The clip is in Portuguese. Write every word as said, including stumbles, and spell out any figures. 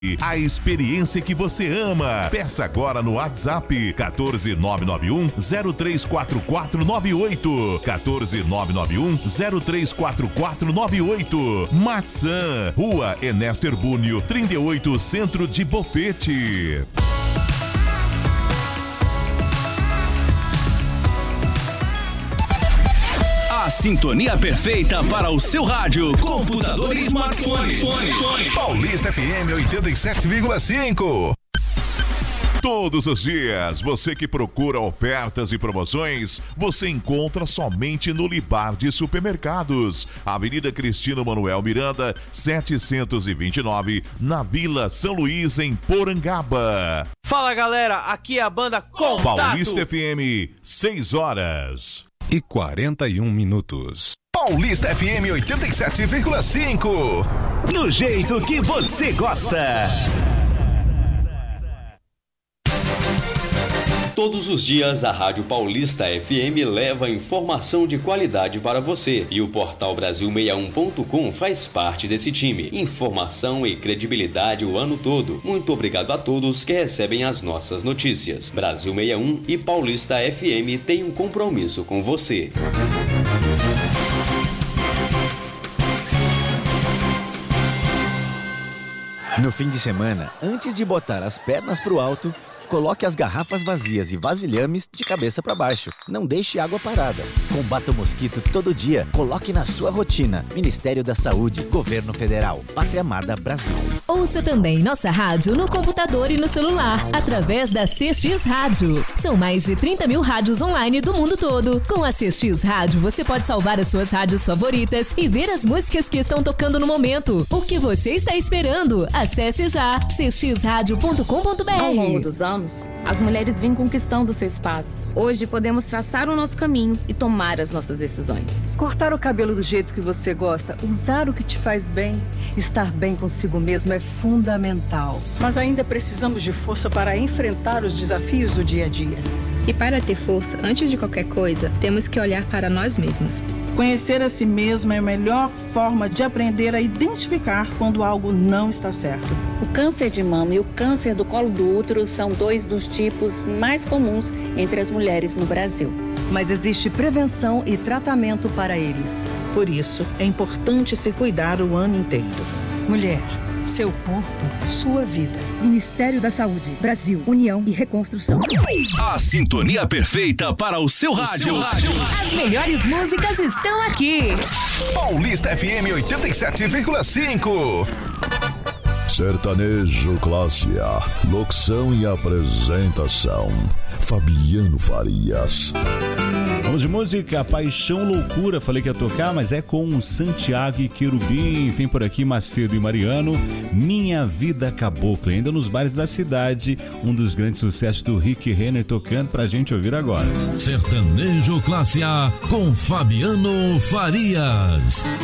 A experiência que você ama. Peça agora no WhatsApp um quatro nove nove um zero três quatro quatro nove oito. um quatro nove nove um zero três quatro quatro nove oito. Matzan, Rua Ernesto Herbúnio, trinta e oito, Centro de Bofete. A sintonia perfeita para o seu rádio, computador e smartphone. Paulista F M oitenta e sete vírgula cinco. Todos os dias, você que procura ofertas e promoções, você encontra somente no Libar de Supermercados. Avenida Cristino Manuel Miranda, setecentos e vinte e nove, na Vila São Luís, em Porangaba. Fala galera, aqui é a banda Contato. Paulista F M, seis horas e quarenta e um minutos. Paulista F M oitenta e sete vírgula cinco. Do jeito que você gosta. Todos os dias, a Rádio Paulista F M leva informação de qualidade para você. E o portal Brasil sessenta e um ponto com faz parte desse time. Informação e credibilidade o ano todo. Muito obrigado a todos que recebem as nossas notícias. Brasil sessenta e um e Paulista F M têm um compromisso com você. No fim de semana, antes de botar as pernas pro alto, coloque as garrafas vazias e vasilhames de cabeça para baixo. Não deixe água parada. Combata o mosquito todo dia. Coloque na sua rotina. Ministério da Saúde, Governo Federal, Pátria Amada Brasil. Ouça também nossa rádio no computador e no celular, através da C X Rádio. São mais de trinta mil rádios online do mundo todo. Com a C X Rádio, você pode salvar as suas rádios favoritas e ver as músicas que estão tocando no momento. O que você está esperando? Acesse já c x rádio ponto com ponto b r. Ao longo dos anos, as mulheres vêm conquistando seu espaço. Hoje podemos traçar o nosso caminho e tomar as nossas decisões. Cortar o cabelo do jeito que você gosta, usar o que te faz bem, estar bem consigo mesmo é fundamental. Mas ainda precisamos de força para enfrentar os desafios do dia a dia. E para ter força, antes de qualquer coisa, temos que olhar para nós mesmas. Conhecer a si mesma é a melhor forma de aprender a identificar quando algo não está certo. O câncer de mama e o câncer do colo do útero são dois dos tipos mais comuns entre as mulheres no Brasil. Mas existe prevenção e tratamento para eles. Por isso, é importante se cuidar o ano inteiro. Mulher, seu corpo, sua vida. Ministério da Saúde, Brasil, União e Reconstrução. A sintonia perfeita para o seu rádio. As melhores músicas estão aqui. Paulista F M oitenta e sete vírgula cinco. Sertanejo Classe A. Locução e apresentação: Fabiano Farias. Vamos de música, Paixão Loucura, falei que ia tocar, mas é com Santiago e Querubim. Tem por aqui Macedo e Mariano, Minha Vida Cabocla. Ainda nos bares da cidade, um dos grandes sucessos do Rick Renner tocando pra gente ouvir agora. Sertanejo Classe A com Fabiano Farias.